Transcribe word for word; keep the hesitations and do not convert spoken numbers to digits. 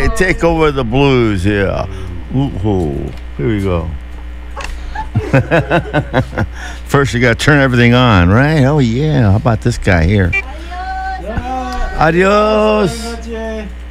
Okay, take over the blues here. Ooh, here we go. First, you got to turn everything on, right? Oh, yeah. How about this guy here? Adios.